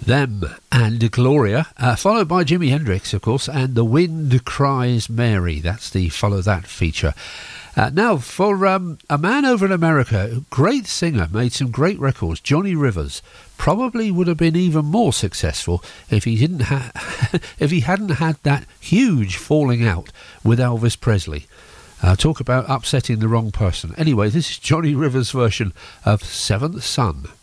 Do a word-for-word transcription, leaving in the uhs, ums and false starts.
Them and Gloria, uh, followed by Jimi Hendrix, of course, and The Wind Cries Mary. That's the Follow That feature. Uh, now, for um, a man over in America, great singer, made some great records, Johnny Rivers, probably would have been even more successful if he didn't ha- if he hadn't had that huge falling out with Elvis Presley. Uh, talk about upsetting the wrong person. Anyway, this is Johnny Rivers' version of Seventh Son.